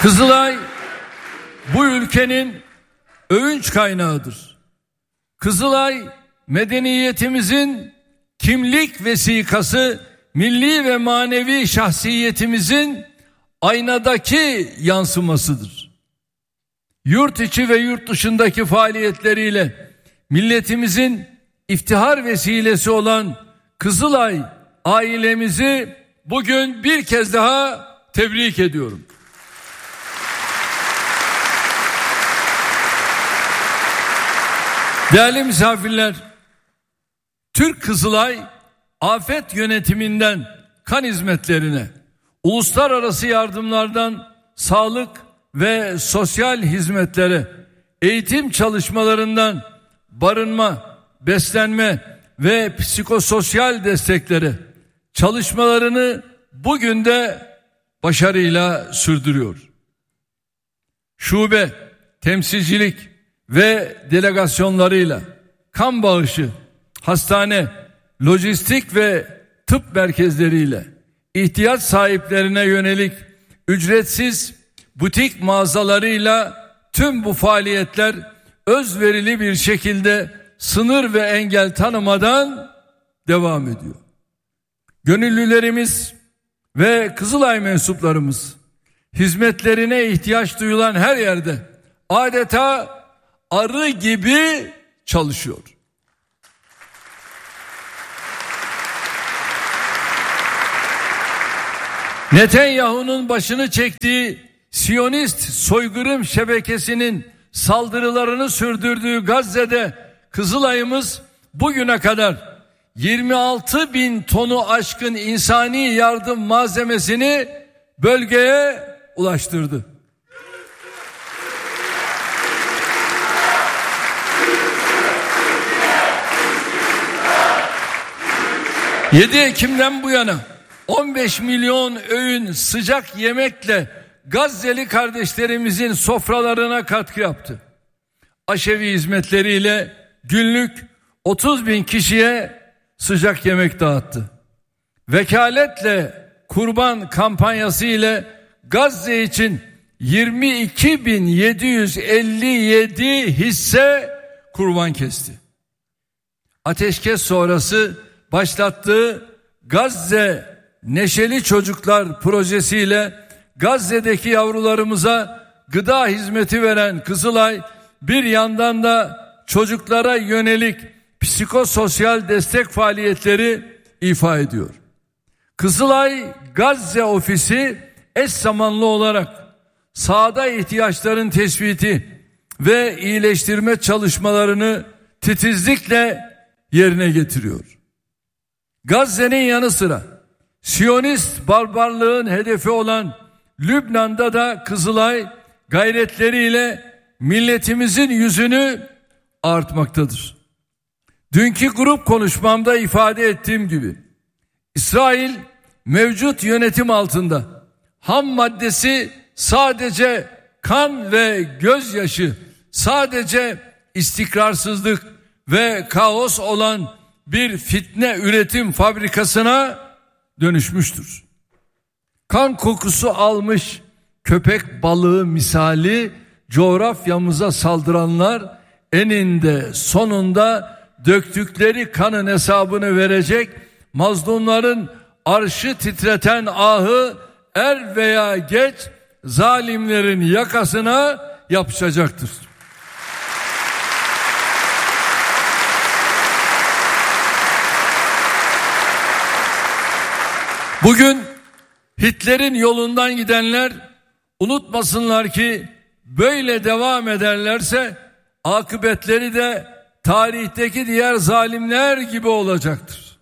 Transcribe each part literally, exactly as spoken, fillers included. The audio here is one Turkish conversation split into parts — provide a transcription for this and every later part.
Kızılay bu ülkenin övünç kaynağıdır. Kızılay medeniyetimizin kimlik vesikası, milli ve manevi şahsiyetimizin aynadaki yansımasıdır. Yurt içi ve yurt dışındaki faaliyetleriyle milletimizin iftihar vesilesi olan Kızılay ailemizi bugün bir kez daha tebrik ediyorum. Değerli misafirler, Türk Kızılay afet yönetiminden kan hizmetlerine, uluslararası yardımlardan sağlık ve sosyal hizmetlere, eğitim çalışmalarından barınma, beslenme ve psikososyal desteklere çalışmalarını bugün de başarıyla sürdürüyor. Şube, temsilcilik ve delegasyonlarıyla kan bağışı, hastane, lojistik ve tıp merkezleriyle ihtiyaç sahiplerine yönelik ücretsiz butik mağazalarıyla tüm bu faaliyetler özverili bir şekilde sınır ve engel tanımadan devam ediyor. Gönüllülerimiz ve Kızılay mensuplarımız hizmetlerine ihtiyaç duyulan her yerde adeta arı gibi çalışıyor. Netanyahu'nun başını çektiği Siyonist soykırım şebekesinin saldırılarını sürdürdüğü Gazze'de Kızılay'ımız bugüne kadar yirmi altı bin tonu aşkın insani yardım malzemesini bölgeye ulaştırdı. yedi Ekim'den bu yana on beş milyon öğün sıcak yemekle Gazze'li kardeşlerimizin sofralarına katkı yaptı. Aşevi hizmetleriyle günlük otuz bin kişiye sıcak yemek dağıttı. Vekaletle kurban kampanyası ile Gazze için yirmi iki bin yedi yüz elli yedi hisse kurban kesti. Ateşkes sonrası başlattığı Gazze Neşeli Çocuklar projesiyle Gazze'deki yavrularımıza gıda hizmeti veren Kızılay bir yandan da çocuklara yönelik psikososyal destek faaliyetleri ifa ediyor. Kızılay Gazze ofisi eş zamanlı olarak sahada ihtiyaçların tespiti ve iyileştirme çalışmalarını titizlikle yerine getiriyor. Gazze'nin yanı sıra Siyonist barbarlığın hedefi olan Lübnan'da da Kızılay gayretleriyle milletimizin yüzünü artmaktadır. Dünkü grup konuşmamda ifade ettiğim gibi İsrail mevcut yönetim altında ham maddesi sadece kan ve gözyaşı, sadece istikrarsızlık ve kaos olan bir fitne üretim fabrikasına dönüşmüştür. Kan kokusu almış köpek balığı misali coğrafyamıza saldıranlar eninde sonunda döktükleri kanın hesabını verecek, mazlumların arşı titreten ahı er veya geç zalimlerin yakasına yapışacaktır. Bugün Hitler'in yolundan gidenler unutmasınlar ki böyle devam ederlerse akıbetleri de tarihteki diğer zalimler gibi olacaktır.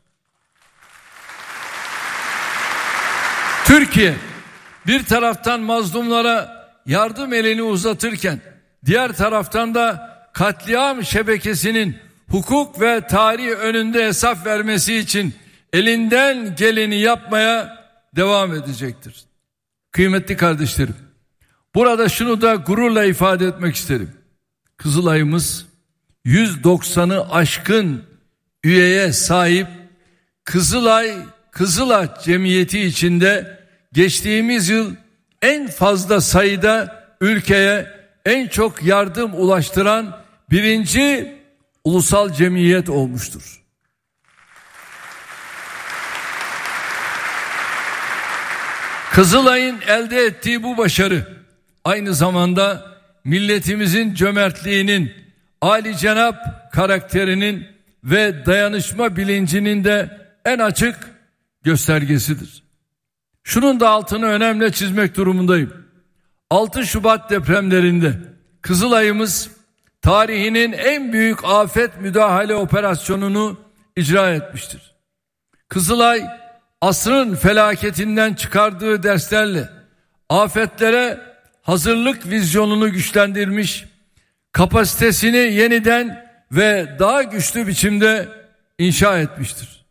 Türkiye bir taraftan mazlumlara yardım elini uzatırken diğer taraftan da katliam şebekesinin hukuk ve tarih önünde hesap vermesi için elinden geleni yapmaya devam edecektir. Kıymetli kardeşlerim, burada şunu da gururla ifade etmek isterim. Kızılay'ımız yüz doksanı aşkın üyeye sahip Kızılay Kızılaç Cemiyeti içinde geçtiğimiz yıl en fazla sayıda ülkeye en çok yardım ulaştıran birinci ulusal cemiyet olmuştur. Kızılay'ın elde ettiği bu başarı aynı zamanda milletimizin cömertliğinin, âlicenap karakterinin ve dayanışma bilincinin de en açık göstergesidir. Şunun da altını önemli çizmek durumundayım. altı Şubat depremlerinde Kızılay'ımız tarihinin en büyük afet müdahale operasyonunu icra etmiştir. Kızılay asrın felaketinden çıkardığı derslerle afetlere hazırlık vizyonunu güçlendirmiş, kapasitesini yeniden ve daha güçlü biçimde inşa etmiştir.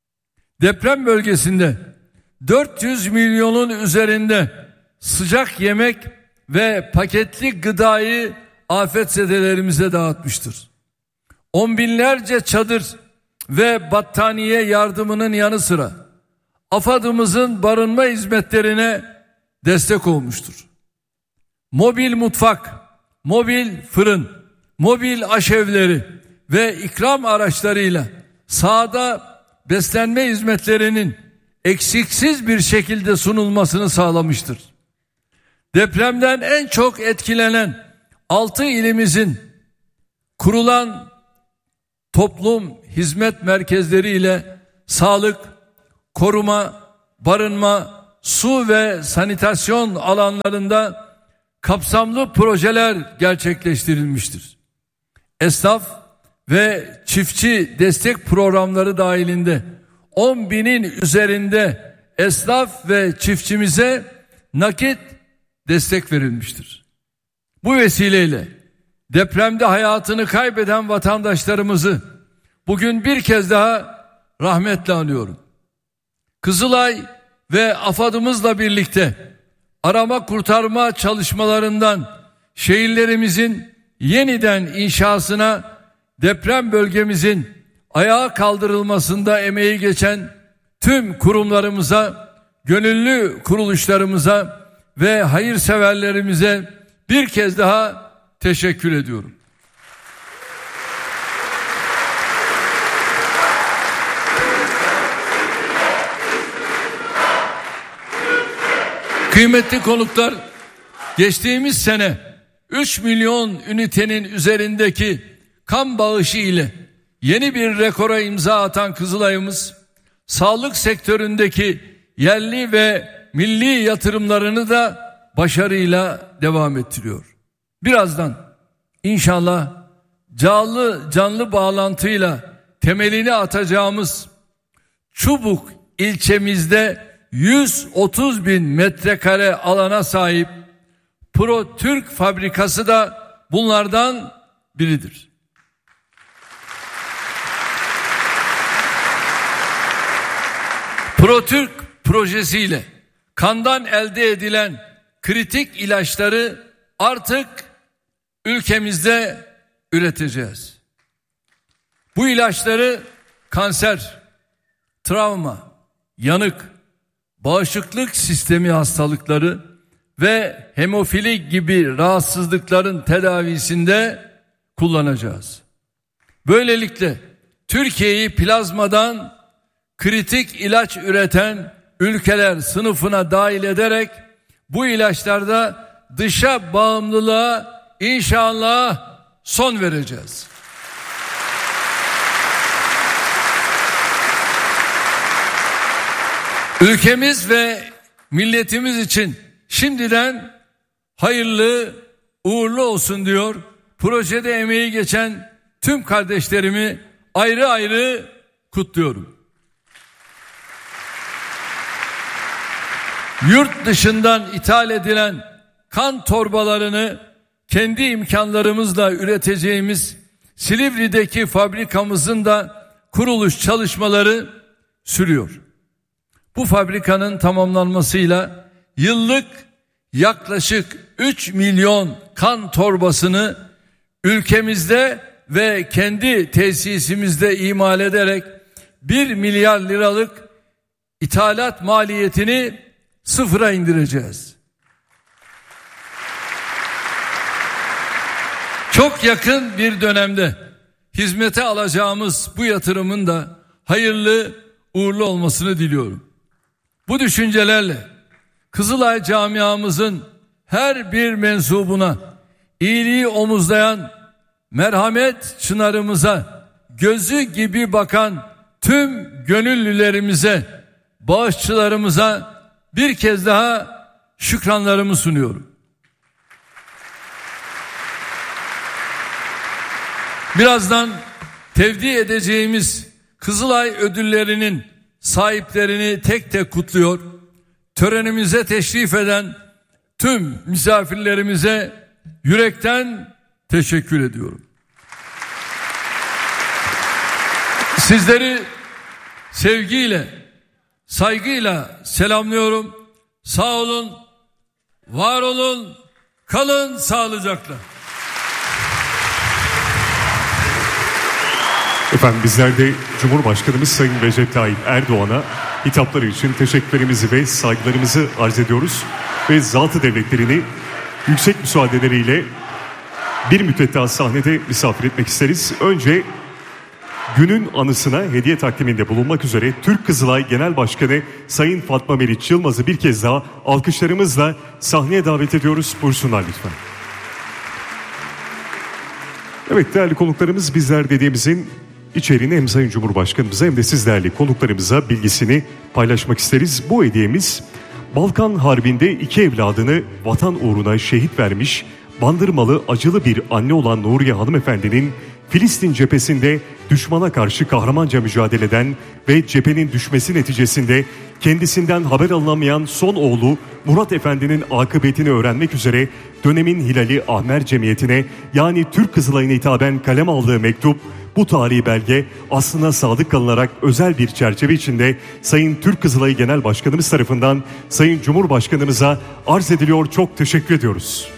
Deprem bölgesinde dört yüz milyonun üzerinde sıcak yemek ve paketli gıdayı afetzedelerimize dağıtmıştır. On binlerce çadır ve battaniye yardımının yanı sıra AFAD'ımızın barınma hizmetlerine destek olmuştur. Mobil mutfak, mobil fırın, mobil aşevleri ve ikram araçlarıyla sahada beslenme hizmetlerinin eksiksiz bir şekilde sunulmasını sağlamıştır. Depremden en çok etkilenen altı ilimizin kurulan toplum hizmet merkezleri ile sağlık, koruma, barınma, su ve sanitasyon alanlarında kapsamlı projeler gerçekleştirilmiştir. Esnaf ve çiftçi destek programları dahilinde on binin üzerinde esnaf ve çiftçimize nakit destek verilmiştir. Bu vesileyle depremde hayatını kaybeden vatandaşlarımızı bugün bir kez daha rahmetle anıyorum. Kızılay ve AFAD'ımızla birlikte arama kurtarma çalışmalarından şehirlerimizin yeniden inşasına, deprem bölgemizin ayağa kaldırılmasında emeği geçen tüm kurumlarımıza, gönüllü kuruluşlarımıza ve hayırseverlerimize bir kez daha teşekkür ediyorum. Kıymetli konuklar, geçtiğimiz sene üç milyon ünitenin üzerindeki kan bağışı ile yeni bir rekora imza atan Kızılay'ımız, sağlık sektöründeki yerli ve milli yatırımlarını da başarıyla devam ettiriyor. Birazdan inşallah canlı canlı bağlantıyla temelini atacağımız Çubuk ilçemizde yüz otuz bin metrekare alana sahip Pro Türk fabrikası da bunlardan biridir. Pro Türk projesiyle kandan elde edilen kritik ilaçları artık ülkemizde üreteceğiz. Bu ilaçları kanser, travma, yanık, bağışıklık sistemi hastalıkları ve hemofili gibi rahatsızlıkların tedavisinde kullanacağız. Böylelikle Türkiye'yi plazmadan kritik ilaç üreten ülkeler sınıfına dahil ederek bu ilaçlarda dışa bağımlılığa inşallah son vereceğiz. Ülkemiz ve milletimiz için şimdiden hayırlı uğurlu olsun diyor. Projede emeği geçen tüm kardeşlerimi ayrı ayrı kutluyorum. Yurt dışından ithal edilen kan torbalarını kendi imkanlarımızla üreteceğimiz Silivri'deki fabrikamızın da kuruluş çalışmaları sürüyor. Bu fabrikanın tamamlanmasıyla yıllık yaklaşık üç milyon kan torbasını ülkemizde ve kendi tesisimizde imal ederek bir milyar liralık ithalat maliyetini sıfıra indireceğiz. Çok yakın bir dönemde hizmete alacağımız bu yatırımın da hayırlı uğurlu olmasını diliyorum. Bu düşüncelerle Kızılay camiamızın her bir mensubuna iyiliği omuzlayan merhamet çınarımıza gözü gibi bakan tüm gönüllülerimize, bağışçılarımıza bir kez daha şükranlarımı sunuyorum. Birazdan tevdi edeceğimiz Kızılay ödüllerinin sahiplerini tek tek kutluyor. Törenimize teşrif eden tüm misafirlerimize yürekten teşekkür ediyorum. Sizleri sevgiyle, saygıyla selamlıyorum. Sağ olun, var olun, kalın sağlıcakla. Efendim bizler de Cumhurbaşkanımız Sayın Recep Tayyip Erdoğan'a hitapları için teşekkürlerimizi ve saygılarımızı arz ediyoruz. Ve zatı devletlerini yüksek müsaadeleriyle bir müddet daha sahnede misafir etmek isteriz. Önce günün anısına hediye takdiminde bulunmak üzere Türk Kızılay Genel Başkanı Sayın Fatma Meriç Yılmaz'ı bir kez daha alkışlarımızla sahneye davet ediyoruz. Buyursunlar lütfen. Evet değerli konuklarımız, bizler dediğimizin içeriğini hem Sayın Cumhurbaşkanımıza hem de siz değerli konuklarımıza bilgisini paylaşmak isteriz. Bu hediyemiz Balkan Harbi'nde iki evladını vatan uğruna şehit vermiş Bandırmalı acılı bir anne olan Nuriye hanımefendinin Filistin cephesinde düşmana karşı kahramanca mücadele eden ve cephenin düşmesi neticesinde kendisinden haber alınamayan son oğlu Murat Efendi'nin akıbetini öğrenmek üzere dönemin Hilali Ahmer Cemiyeti'ne yani Türk Kızılay'ına hitaben kalem aldığı mektup, bu tarihi belge aslına sadık kalınarak özel bir çerçeve içinde Sayın Türk Kızılayı Genel Başkanımız tarafından Sayın Cumhurbaşkanımıza arz ediliyor. Çok teşekkür ediyoruz.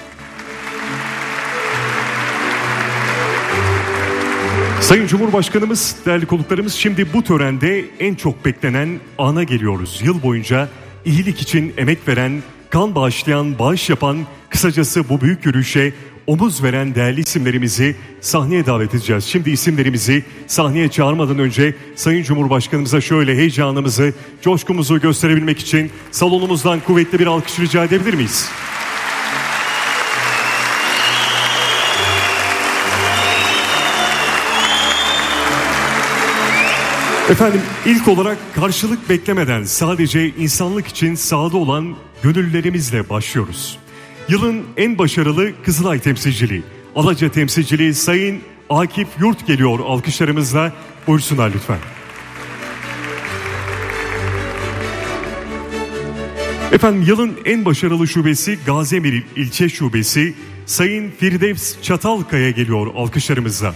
Sayın Cumhurbaşkanımız, değerli konuklarımız, şimdi bu törende en çok beklenen ana geliyoruz. Yıl boyunca iyilik için emek veren, kan bağışlayan, bağış yapan, kısacası bu büyük yürüyüşe omuz veren değerli isimlerimizi sahneye davet edeceğiz. Şimdi isimlerimizi sahneye çağırmadan önce Sayın Cumhurbaşkanımıza şöyle heyecanımızı, coşkumuzu gösterebilmek için salonumuzdan kuvvetli bir alkış rica edebilir miyiz? Efendim ilk olarak karşılık beklemeden sadece insanlık için sahada olan gönüllülerimizle başlıyoruz. Yılın en başarılı Kızılay temsilciliği, Alaca temsilciliği Sayın Akif Yurt geliyor alkışlarımızla. Buyursunlar lütfen. Efendim yılın en başarılı şubesi Gaziemir İlçe Şubesi Sayın Firdevs Çatalkaya geliyor alkışlarımızla.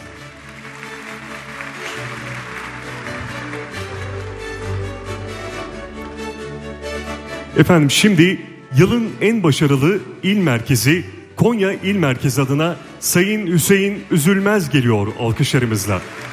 Efendim şimdi yılın en başarılı il merkezi Konya İl Merkezi adına Sayın Hüseyin Üzülmez geliyor alkışlarımızla.